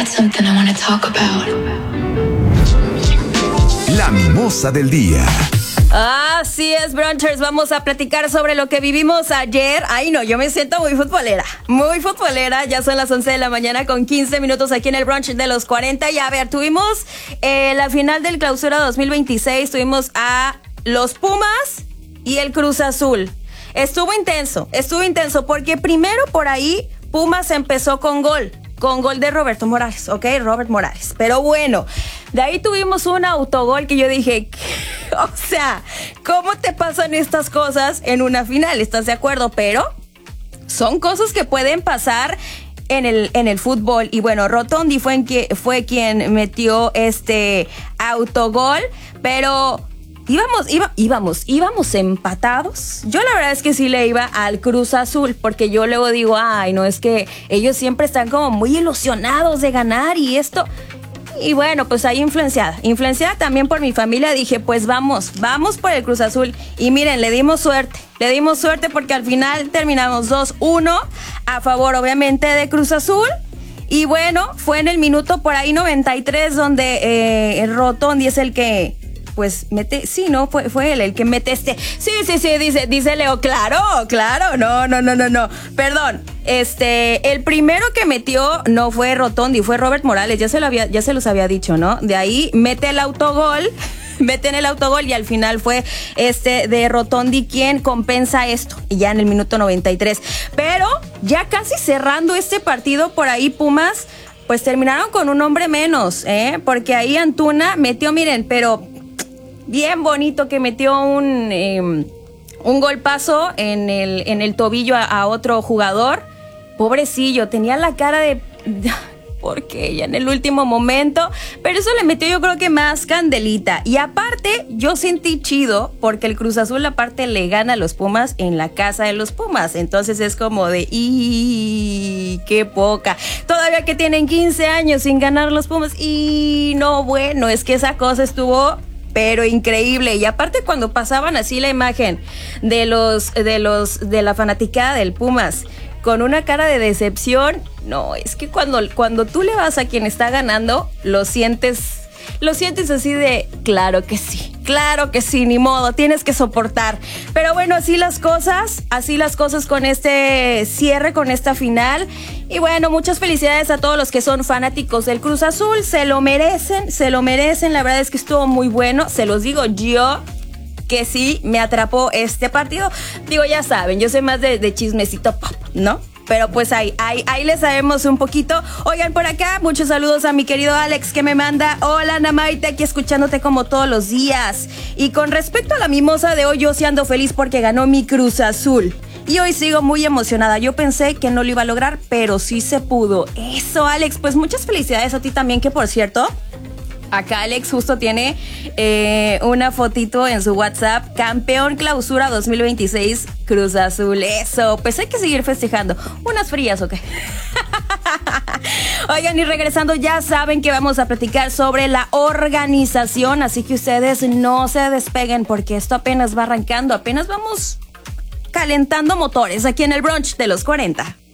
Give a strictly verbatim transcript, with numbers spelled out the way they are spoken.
got something I want to talk about. La mimosa del día. Así es, brunchers, vamos a platicar sobre lo que vivimos ayer. Ay, no, yo me siento muy futbolera, muy futbolera. Ya son las once de la mañana con quince minutos aquí en el brunch de los cuarenta. Y a ver, tuvimos eh, la final del Clausura dos mil veintiséis. Tuvimos a los Pumas y el Cruz Azul. Estuvo intenso, estuvo intenso porque primero por ahí Pumas empezó con gol. Con gol de Roberto Morales, ¿ok? Robert Morales. Pero bueno, de ahí tuvimos un autogol que yo dije, o sea, ¿cómo te pasan estas cosas en una final? ¿Estás de acuerdo? Pero son cosas que pueden pasar en el, en el fútbol. Y bueno, Rotondi fue, en que, fue quien metió este autogol, pero... Íbamos, iba, íbamos, íbamos empatados. Yo la verdad es que sí le iba al Cruz Azul, porque yo luego digo, ay, no, es que ellos siempre están como muy ilusionados de ganar y esto. Y bueno, pues ahí influenciada, influenciada también por mi familia, dije, pues vamos, vamos por el Cruz Azul. Y miren, le dimos suerte, le dimos suerte porque al final terminamos dos uno a favor, obviamente, de Cruz Azul. Y bueno, fue en el minuto por ahí noventa y tres donde eh, el Rotondi es el que... pues mete, sí, no, fue, fue él el que mete este, sí, sí, sí, dice, dice Leo, claro, claro, no, no, no, no, no, perdón, este, el primero que metió no fue Rotondi, fue Robert Morales, ya se lo había, ya se los había dicho, ¿no? De ahí mete el autogol, mete en el autogol y al final fue este de Rotondi quien compensa esto, y ya en el minuto noventa y tres, pero ya casi cerrando este partido por ahí Pumas, pues terminaron con un hombre menos, ¿eh? Porque ahí Antuna metió, miren, pero... bien bonito que metió un, eh, un golpazo en el, en el tobillo a, a otro jugador. Pobrecillo, tenía la cara de... porque ya en el último momento, pero eso le metió yo creo que más candelita. Y aparte, yo sentí chido porque el Cruz Azul aparte le gana a los Pumas en la casa de los Pumas. Entonces es como de... ¡y qué poca! Todavía que tienen quince años sin ganar los Pumas. Y no, bueno, es que esa cosa estuvo... pero increíble. Y aparte cuando pasaban así la imagen de los de los de la fanaticada del Pumas con una cara de decepción, no, es que cuando cuando tú le vas a quien está ganando, lo sientes lo sientes así de, claro que sí, claro que sí, ni modo, tienes que soportar. Pero bueno, así las cosas, así las cosas con este cierre, con esta final. Y bueno, muchas felicidades a todos los que son fanáticos del Cruz Azul, se lo merecen, se lo merecen, la verdad es que estuvo muy bueno, se los digo yo, que sí, me atrapó este partido. Digo, ya saben, yo soy más de, de chismecito pop, ¿no? Pero pues ahí, ahí, ahí le sabemos un poquito. Oigan, por acá, muchos saludos a mi querido Alex que me manda, hola Ana Maite, aquí escuchándote como todos los días. Y con respecto a la mimosa de hoy, yo sí ando feliz porque ganó mi Cruz Azul. Y hoy sigo muy emocionada. Yo pensé que no lo iba a lograr, pero sí se pudo. Eso, Alex, pues muchas felicidades a ti también, que por cierto... acá Alex justo tiene eh, una fotito en su WhatsApp. Campeón Clausura dos mil veintiséis Cruz Azul. Eso, pues hay que seguir festejando. ¿Unas frías o qué? Oigan, y regresando, ya saben que vamos a platicar sobre la organización. Así que ustedes no se despeguen porque esto apenas va arrancando. Apenas vamos calentando motores aquí en el brunch de los cuarenta.